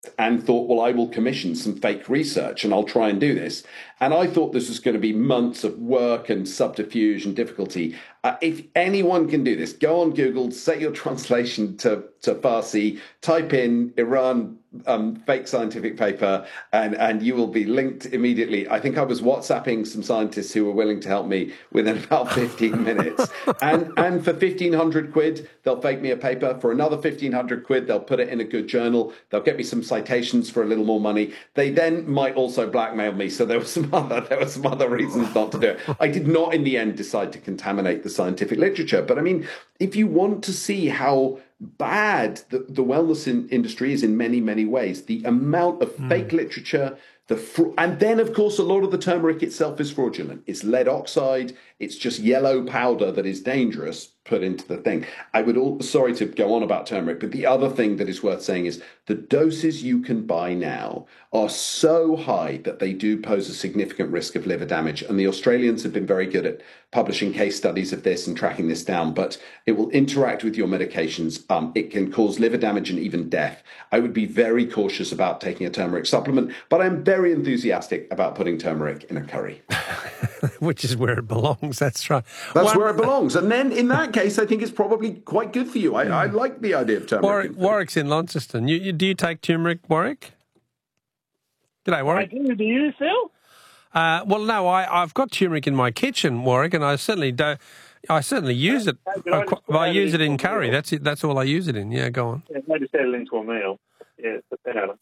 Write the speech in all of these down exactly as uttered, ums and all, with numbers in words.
and thought, well, I will commission some fake research and I'll try and do this. And I thought this was going to be months of work and subterfuge and difficulty. Uh, if anyone can do this, go on Google, set your translation to, to Farsi, type in Iran um, fake scientific paper, and, and you will be linked immediately. I think I was WhatsApping some scientists who were willing to help me within about fifteen minutes. And, and for fifteen hundred quid, they'll fake me a paper. For another fifteen hundred quid, they'll put it in a good journal. They'll get me some citations for a little more money. They then might also blackmail me. So there were some other, there were some other reasons not to do it. I did not in the end decide to contaminate the scientific literature. But I mean, if you want to see how bad the, the wellness in, industry is in many, many ways, the amount of mm. fake literature, the fr- and then, of course, a lot of the turmeric itself is fraudulent. It's lead oxide. It's just yellow powder that is dangerous put into the thing. I would all, sorry to go on about turmeric, but the other thing that is worth saying is the doses you can buy now are so high that they do pose a significant risk of liver damage. And the Australians have been very good at publishing case studies of this and tracking this down, but it will interact with your medications. Um, it can cause liver damage and even death. I would be very cautious about taking a turmeric supplement, but I'm very enthusiastic about putting turmeric in a curry. Which is where it belongs, that's right. That's One, where it belongs. And then in that case, I think it's probably quite good for you. I, I like the idea of turmeric. Warwick, Warwick's in Launceston. You, you, do you take turmeric, Warwick? G'day, Warwick. I do. Do you, Phil? Uh, well, no, I, I've got turmeric in my kitchen, Warwick, and I certainly do. I certainly use it. I, I, I use it in curry. Meal. That's it. That's all I use it in. Yeah, go on. Yeah, maybe set it into a meal. Yeah, put that out.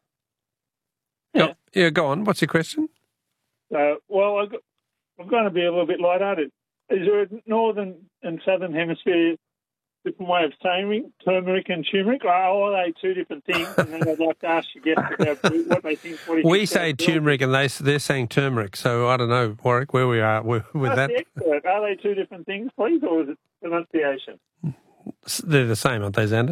Yeah. Oh, yeah, go on. What's your question? Uh, well, I've got, I'm going to be a little bit light-hearted. Is there a northern and southern hemisphere different way of saying turmeric and turmeric? Or are they two different things? And then I'd like to ask your guests about what they think. What we think say turmeric and they, they're saying turmeric. So I don't know, Warwick, where we are with, with that. The are they two different things, please, or is it pronunciation? They're the same, aren't they, Xander?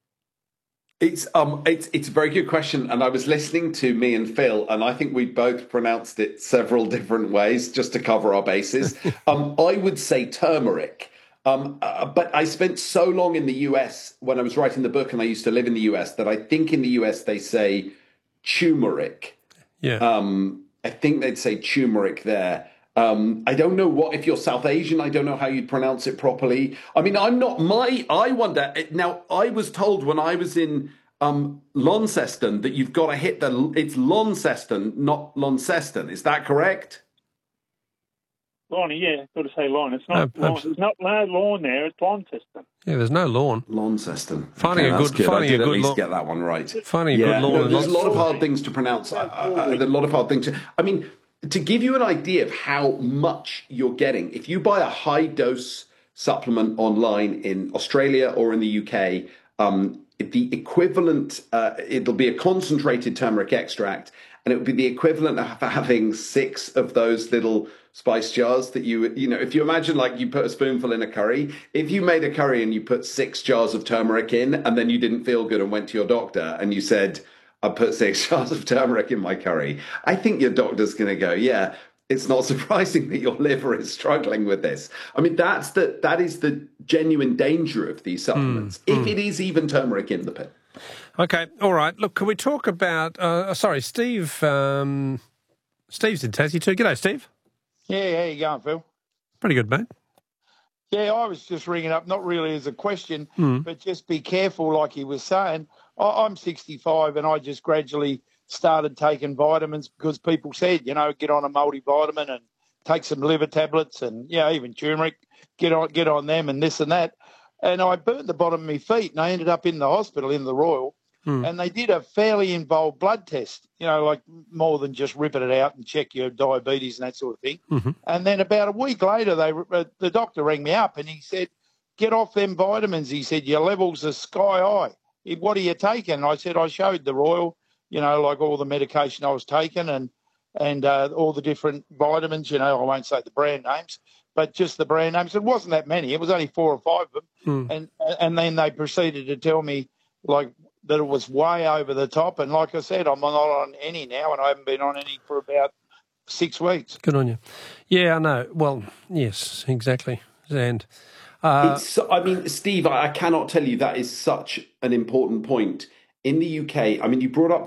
It's um, it's it's a very good question, and I was listening to me and Phil, and I think we both pronounced it several different ways just to cover our bases. um, I would say turmeric, um, uh, but I spent so long in the U S when I was writing the book, and I used to live in the U S that I think in the U S they say turmeric. Yeah. Um, I think they'd say turmeric there. Um, I don't know what, if you're South Asian, I don't know how you'd pronounce it properly. I mean, I'm not, my, I wonder, now I was told when I was in um, Launceston that you've got to hit the, it's Launceston, not Launceston. Is that correct? Lonnie, yeah, got to say lawn. It's not no, lawn. There's not no lawn there. It's Launceston. Yeah, there's no lawn. Launceston. Finding okay, a good, good. finding I did a at good least lawn. get that one right. Finding yeah, a good lawn. No, there's a lot of hard things to pronounce. Uh, uh, there's a lot of hard things to. I mean, to give you an idea of how much you're getting, if you buy a high dose supplement online in Australia or in the U K, um, the equivalent, uh, it'll be a concentrated turmeric extract, and it would be the equivalent of having six of those little spice jars that you, you know, if you imagine like you put a spoonful in a curry, if you made a curry and you put six jars of turmeric in and then you didn't feel good and went to your doctor and you said, I put six jars of turmeric in my curry, I think your doctor's going to go, yeah, it's not surprising that your liver is struggling with this. I mean, that's the, that is the genuine danger of these supplements, mm, if mm. it is even turmeric in the pit. Okay, all right. Look, can we talk about, uh, sorry, Steve, um, Steve's in Tassie too. G'day, Steve. Yeah, how you going, Phil? Pretty good, mate. Yeah, I was just ringing up, not really as a question, mm. but just be careful, like he was saying. I, I'm sixty-five and I just gradually started taking vitamins because people said, you know, get on a multivitamin and take some liver tablets and, yeah, even turmeric, get on, get on them and this and that. And I burnt the bottom of my feet and I ended up in the hospital in the Royal. Mm. And they did a fairly involved blood test, you know, like more than just ripping it out and check your diabetes and that sort of thing. Mm-hmm. And then about a week later, they uh, the doctor rang me up and he said, get off them vitamins. He said, your levels are sky high. He, what are you taking? I said, I showed the Royal, you know, like all the medication I was taking and, and uh, all the different vitamins, you know, I won't say the brand names, but just the brand names. It wasn't that many. It was only four or five of them. Mm. And, and then they proceeded to tell me, like, that it was way over the top. And like I said, I'm not on any now, and I haven't been on any for about six weeks. Good on you. Yeah, I know. Well, yes, exactly. And uh, it's, I mean, Steve, I cannot tell you that is such an important point. in the U K, I mean, you brought up